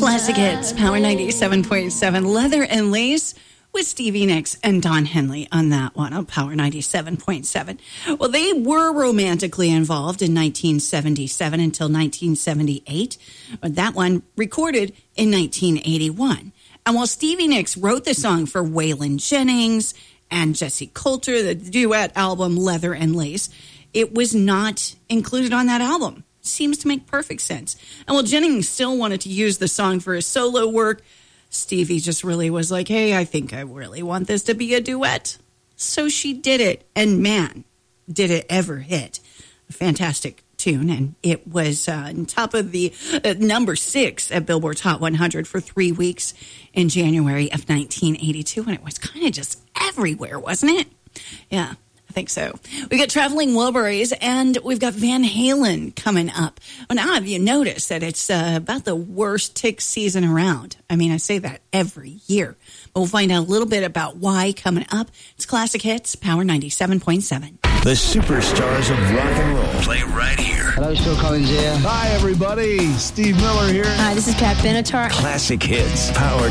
Classic Hits, Power 97.7, Leather and Lace with Stevie Nicks and Don Henley on that one on Power 97.7. Well, they were romantically involved in 1977 until 1978. But that one recorded in 1981. And while Stevie Nicks wrote the song for Waylon Jennings and Jesse Coulter, the duet album Leather and Lace, it was not included on that album. Seems to make perfect sense. And while Jennings still wanted to use the song for his solo work, Stevie just really was like, hey, I think I really want this to be a duet. So she did it. And man, did it ever hit. A fantastic tune. And it was on top of the number 6 at Billboard's Hot 100 for 3 weeks in January of 1982. And it was kind of just everywhere, wasn't it? Yeah. I think so. We got Traveling Wilburys, and we've got Van Halen coming up. Well, now have you noticed that it's about the worst tick season around? I mean, I say that every year. But we'll find out a little bit about why coming up. It's Classic Hits, Power 97.7. The superstars of rock and roll play right here. Hello, Phil Collins here. Hi, everybody. Steve Miller here. Hi, this is Pat Benatar. Classic Hits, Power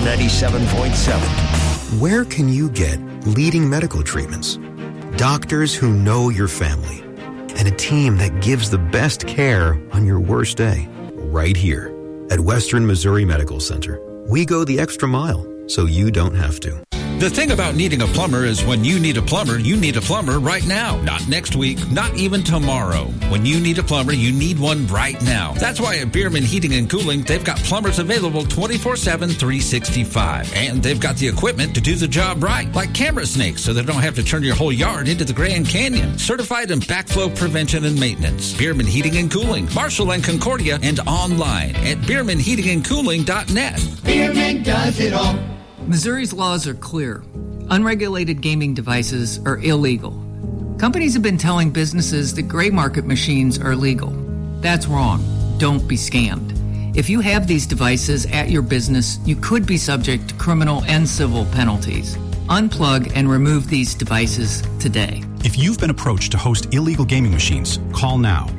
97.7. Where can you get leading medical treatments? Doctors who know your family, and a team that gives the best care on your worst day. Right here at Western Missouri Medical Center. We go the extra mile so you don't have to. The thing about needing a plumber is when you need a plumber right now. Not next week, not even tomorrow. When you need a plumber, you need one right now. That's why at Bierman Heating and Cooling, they've got plumbers available 24/7, 365. And they've got the equipment to do the job right, like camera snakes, so they don't have to turn your whole yard into the Grand Canyon. Certified in backflow prevention and maintenance. Bierman Heating and Cooling, Marshall and Concordia, and online at BiermanHeatingandCooling.net. Bierman does it all. Missouri's laws are clear. Unregulated gaming devices are illegal. Companies have been telling businesses that gray market machines are legal. That's wrong. Don't be scammed. If you have these devices at your business, you could be subject to criminal and civil penalties. Unplug and remove these devices today. If you've been approached to host illegal gaming machines, call now.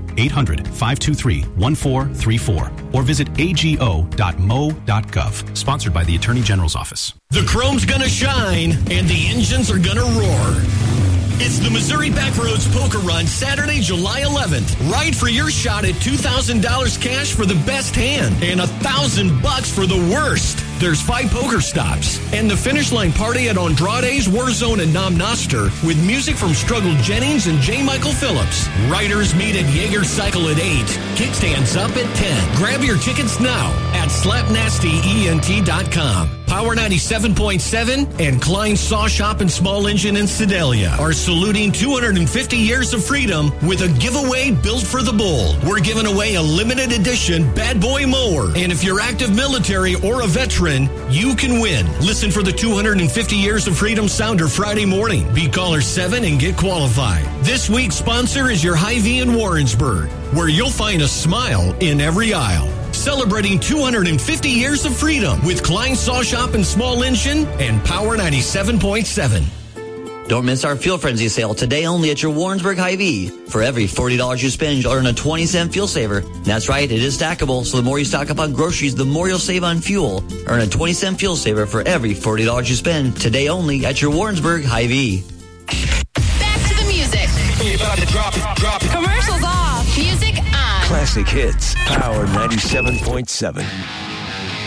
800-523-1434 or visit ago.mo.gov. Sponsored by the Attorney General's Office. The chrome's gonna shine and the engines are gonna roar. It's the Missouri Backroads Poker Run, Saturday, July 11th. Ride for your shot at $2,000 cash for the best hand and $1,000 for the worst. There's 5 poker stops and the finish line party at Andrade's, Warzone, and Nam Noster with music from Struggle Jennings and J. Michael Phillips. Riders meet at Jaeger Cycle at 8. Kickstands up at 10. Grab your tickets now at slapnastyent.com. Power 97.7 and Klein Saw Shop and Small Engine in Sedalia are saluting 250 years of freedom with a giveaway built for the bull. We're giving away a limited edition Bad Boy mower. And if you're active military or a veteran, you can win. Listen for the 250 Years of Freedom Sounder Friday morning. Be caller 7 and get qualified. This week's sponsor is your Hy-Vee in Warrensburg, where you'll find a smile in every aisle. Celebrating 250 years of freedom with Klein Saw Shop and Small Engine and Power 97.7. Don't miss our Fuel Frenzy sale today only at your Warrensburg Hy-Vee. For every $40 you spend, you'll earn a 20-cent fuel saver. That's right, it is stackable, so the more you stock up on groceries, the more you'll save on fuel. Earn a 20-cent fuel saver for every $40 you spend today only at your Warrensburg Hy-Vee. Back to the music. Drop it. Commercials off. Music on. Classic Hits, Power 97.7.